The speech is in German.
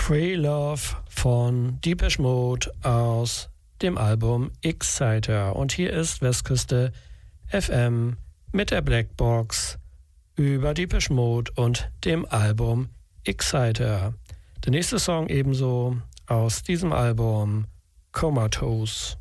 Free Love von Depeche Mode aus dem Album Exciter. Und hier ist Westküste FM mit der Blackbox über Depeche Mode und dem Album Exciter. Der nächste Song ebenso aus diesem Album, Comatose.